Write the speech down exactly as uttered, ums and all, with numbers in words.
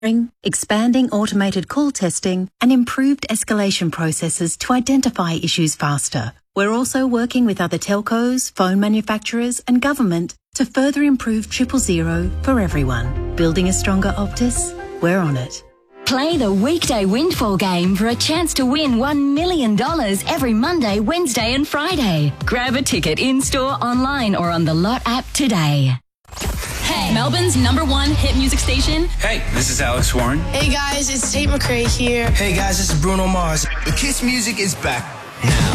expanding automated call testing, and improved escalation processes to identify issues faster. We're also working with other telcos, phone manufacturers, and government to further improve triple zero for everyone. Building a stronger Optus? We're on it. Play the weekday Windfall game for a chance to win one million dollars every Monday, Wednesday and Friday. Grab a ticket in-store, online or on the Lot app today. Hey, Melbourne's number one hit music station. Hey, this is Alex Warren. Hey guys, it's Tate McRae here. Hey guys, this is Bruno Mars. The Kiss music is back now.